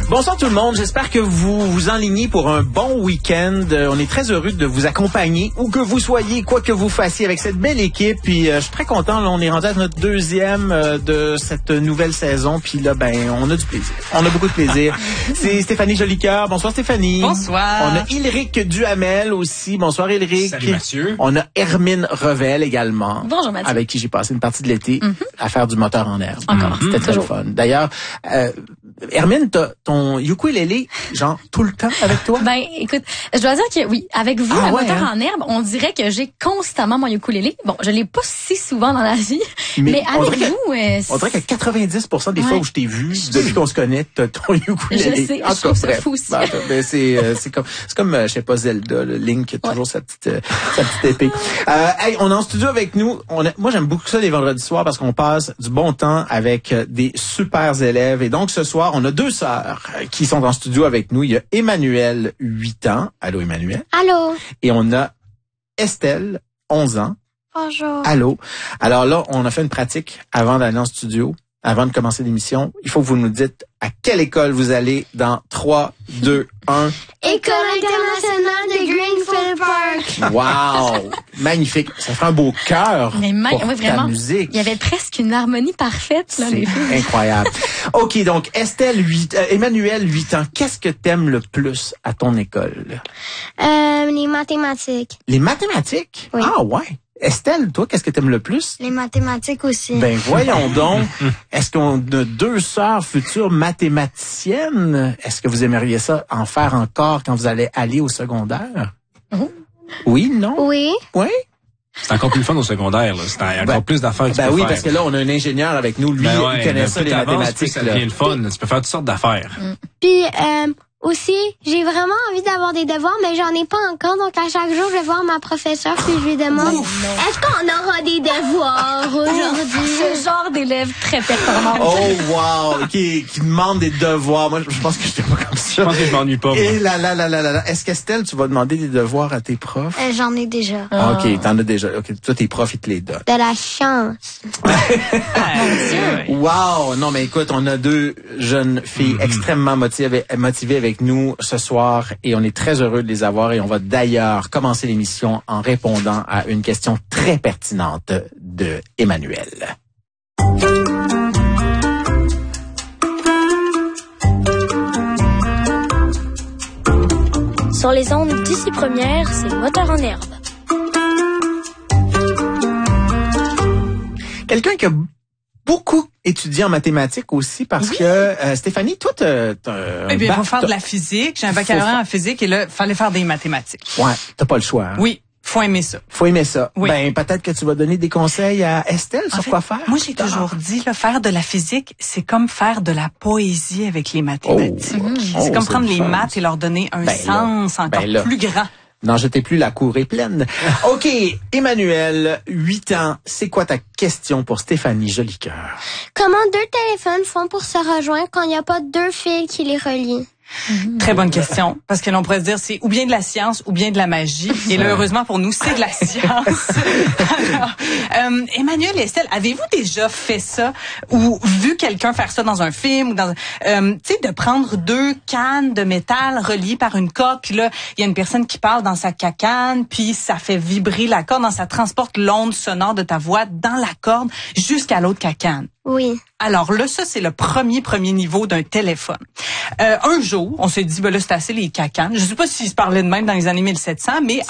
Bonsoir tout le monde, j'espère que vous vous enlignez pour un bon week-end. On est très heureux de vous accompagner, où que vous soyez, quoi que vous fassiez avec cette belle équipe. Puis je suis très content, là, on est rendu à notre deuxième de cette nouvelle saison. Puis là, on a du plaisir. On a beaucoup de plaisir. C'est Stéphanie Jolicoeur. Bonsoir Stéphanie. Bonsoir. On a Ilric Duhamel aussi. Bonsoir Ilric. Salut Mathieu. On a Hermine Revel également. Bonjour Mathieu. Avec qui j'ai passé une partie de l'été à faire du moteur en herbe. Encore. C'était très fun. D'ailleurs, Hermine, t'as ton ukulélé, genre, tout le temps avec toi? Ben, écoute, je dois dire que oui, avec vous, Ah à ouais, moteur hein? en herbe, on dirait que j'ai constamment mon ukulélé. Bon, je l'ai pas si souvent dans la vie, mais on avec dirait vous... On dirait qu'à 90% des fois Ouais. où je t'ai vu, depuis qu'on se connaît, t'as ton ukulélé. Je sais, En je tout cas, trouve ça bref. fou aussi. Ben, c'est comme je sais pas, Zelda, le Link, qui a toujours sa petite épée. Hey, on est en studio avec nous. Moi, j'aime beaucoup ça les vendredis soirs parce qu'on passe du bon temps avec des super élèves. Et donc, ce soir, on a deux sœurs qui sont en studio avec nous. Il y a Emmanuel, 8 ans. Allô, Emmanuel. Allô. Et on a Estelle, 11 ans. Bonjour. Allô. Alors là, on a fait une pratique avant d'aller en studio, avant de commencer l'émission. Il faut que vous nous dites à quelle école vous allez dans 3, 2, 1. École internationale de Greenfield Park. Wow! Magnifique. Ça fait un beau cœur Mais pour oui, ta vraiment. musique. Il y avait presque une harmonie parfaite, là, les filles. C'est incroyable. OK, donc Emmanuel, 8 ans. Qu'est-ce que t'aimes le plus à ton école? Les mathématiques. Les mathématiques? Oui. Ah ouais. Estelle, toi, qu'est-ce que t'aimes le plus? Les mathématiques aussi. Ben voyons donc. Est-ce qu'on a deux sœurs futures mathématiciennes? Est-ce que vous aimeriez ça en faire encore quand vous allez aller au secondaire? Oui, non? Oui. Oui? C'est encore plus fun au secondaire, là. C'est encore plus d'affaires que tu Ben peux oui, faire. parce que là, on a un ingénieur avec nous. Lui, Ben ouais, il connaît ben ça, plus les t'avances, mathématiques. plus ça là. devient le fun. Tu peux faire toutes sortes d'affaires. Puis aussi, j'ai vraiment envie d'avoir des devoirs, mais j'en ai pas encore. Donc à chaque jour, je vais voir ma professeure puis je lui demande est-ce qu'on aura des devoirs aujourd'hui? Ce genre d'élève très performant. Oh, wow! Qui demande des devoirs. Moi, je pense que je suis pas comme ça. Je pense que je m'ennuie pas, moi. Et là. Est-ce qu'Estelle, tu vas demander des devoirs à tes profs? J'en ai déjà. OK, t'en as déjà. OK, toi, tes profs, ils te les donnent. De la chance. Wow! Non, mais écoute, on a deux jeunes filles extrêmement motivées avec nous ce soir et on est très heureux de les avoir et on va d'ailleurs commencer l'émission en répondant à une question très pertinente de Emmanuel. Sur les ondes d'ici première, c'est moteur en herbe. Quelqu'un qui a beaucoup étudié en mathématiques aussi parce que Stéphanie, toi, t'as Eh bien, il faut faire de la physique. J'ai un baccalauréat en physique et là, il fallait faire des mathématiques. Ouais, t'as pas le choix. Hein? Oui, faut aimer ça. Faut aimer ça. Oui. Ben, peut-être que tu vas donner des conseils à Estelle En sur fait, quoi faire. Moi, j'ai toujours dit, là, faire de la physique, c'est comme faire de la poésie avec les mathématiques. Oh, C'est comme c'est prendre le les fun. maths et leur donner un Ben sens là, encore ben là. plus grand. N'en jetez plus, la cour est pleine. OK, Emmanuel, 8 ans, c'est quoi ta question pour Stéphanie Jolicoeur? Comment deux téléphones font pour se rejoindre quand il n'y a pas deux fils qui les relient? Très bonne question. Parce que l'on pourrait se dire, c'est ou bien de la science ou bien de la magie. Et là, heureusement pour nous, c'est de la science. Alors, Emmanuel et Estelle, avez-vous déjà fait ça ou vu quelqu'un faire ça dans un film ou dans, tu sais, de prendre deux cannes de métal reliées par une corde, puis là, il y a une personne qui parle dans sa cacane, puis ça fait vibrer la corde, ça transporte l'onde sonore de ta voix dans la corde jusqu'à l'autre cacane. Oui. Alors là, ça, c'est le premier niveau d'un téléphone. Un jour, on s'est dit, ben là, c'est assez les cacanes. Je sais pas s'ils se parlaient de même dans les années 1700, mais